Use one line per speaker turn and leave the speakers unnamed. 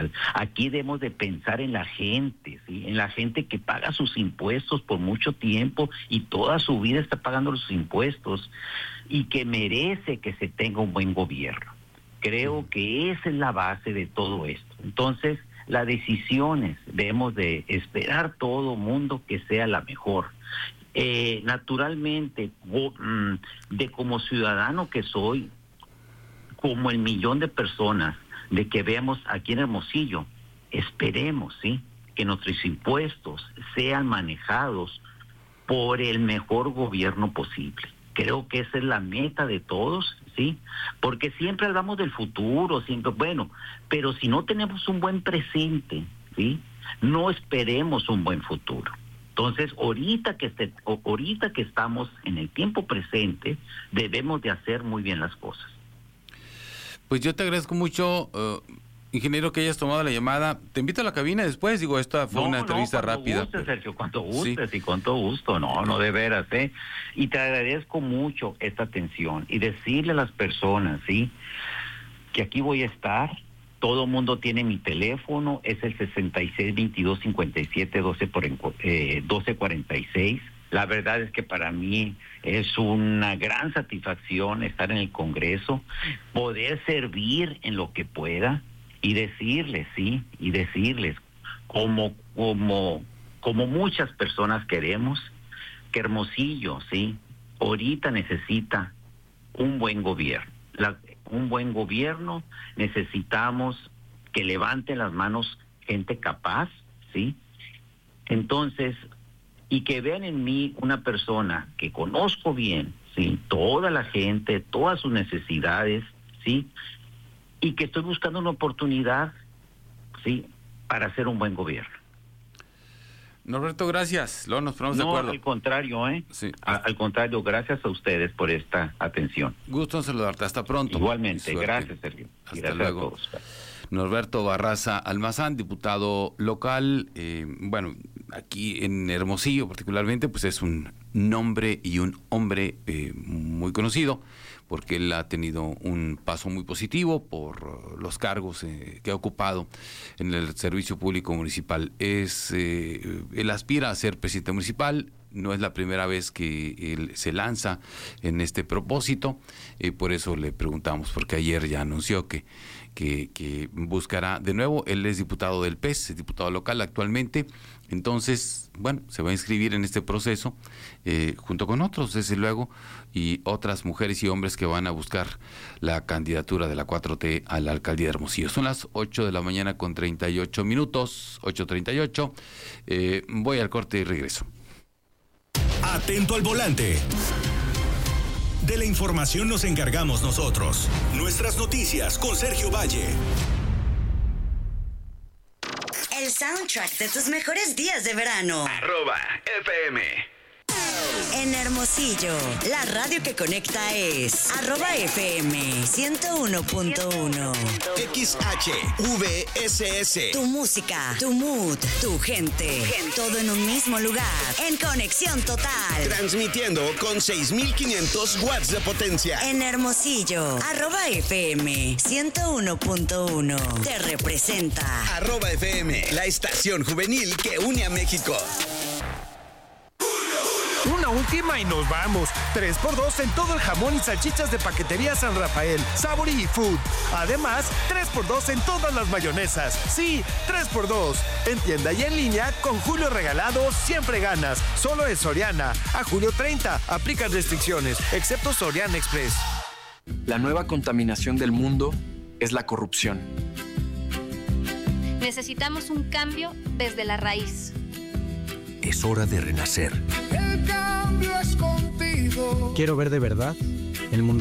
municipal. Aquí debemos de pensar en la gente, ¿sí? En la gente que paga sus impuestos por mucho tiempo y toda su vida está pagando los impuestos y que merece que se tenga un buen gobierno. Creo que esa es la base de todo esto. Entonces, las decisiones debemos de esperar todo mundo que sea la mejor. Naturalmente, de como ciudadano que soy, como el millón de personas de que veamos aquí en Hermosillo, esperemos, ¿sí?, que nuestros impuestos sean manejados por el mejor gobierno posible. Creo que esa es la meta de todos, ¿sí? Porque siempre hablamos del futuro, siempre, bueno, pero si no tenemos un buen presente, ¿sí?, no esperemos un buen futuro. Entonces, ahorita que estamos en el tiempo presente, debemos de hacer muy bien las cosas.
Pues yo te agradezco mucho, ingeniero, que hayas tomado la llamada. Te invito a la cabina después, digo, esta fue una entrevista rápida.
Gustes, Sergio, cuando gustes,
sí.
Y con todo gusto, no de veras, Y te agradezco mucho esta atención y decirle a las personas, ¿sí?, que aquí voy a estar. Todo mundo tiene mi teléfono, es el 66-22-57-1246. La verdad es que para mí es una gran satisfacción estar en el Congreso, poder servir en lo que pueda y decirles, ¿sí?, y decirles como muchas personas queremos, que Hermosillo, ¿sí?, ahorita necesita un buen gobierno. Un buen gobierno, necesitamos que levanten las manos gente capaz, ¿sí? Entonces, y que vean en mí una persona que conozco bien, ¿sí?, toda la gente, todas sus necesidades, ¿sí?, y que estoy buscando una oportunidad, ¿sí?, para hacer un buen gobierno.
Norberto, gracias. Luego nos ponemos de acuerdo.
No, al contrario,
Sí.
Al contrario, gracias a ustedes por esta atención.
Gusto en saludarte. Hasta pronto.
Igualmente, gracias, Sergio.
Hasta
gracias
luego.
A todos.
Norberto Barraza Almazán, diputado local, bueno, aquí en Hermosillo particularmente, pues es un nombre y un hombre muy conocido, porque él ha tenido un paso muy positivo por los cargos que ha ocupado en el servicio público municipal. Él aspira a ser presidente municipal. No es la primera vez que él se lanza en este propósito, por eso le preguntamos, porque ayer ya anunció que buscará de nuevo. Él es diputado del PES, es diputado local actualmente, entonces, bueno, se va a inscribir en este proceso junto con otros, desde luego, y otras mujeres y hombres que van a buscar la candidatura de la 4T a la alcaldía de Hermosillo. Son las 8 de la mañana con 38 minutos, 8:38, voy al corte y regreso.
Atento al volante. De la información nos encargamos nosotros. Nuestras noticias con Sergio Valle.
El soundtrack de tus mejores días de verano.
@FM.
En Hermosillo, la radio que conecta es @FM 101.1.
XHVSS.
Tu música, tu mood, tu gente. Todo en un mismo lugar. En conexión total.
Transmitiendo con 6,500 watts de potencia.
En Hermosillo, @FM 101.1. Te representa.
@FM, la estación juvenil que une a México.
Una última y nos vamos. 3x2 en todo el jamón y salchichas de Paquetería San Rafael, Savory Food. Además, 3x2 en todas las mayonesas. Sí, 3x2. En tienda y en línea, con Julio Regalado, siempre ganas. Solo en Soriana. A julio 30. Aplican restricciones, excepto Soriana Express.
La nueva contaminación del mundo es la corrupción.
Necesitamos un cambio desde la raíz.
Es hora de renacer.
El cambio es contigo.
Quiero ver de verdad el mundo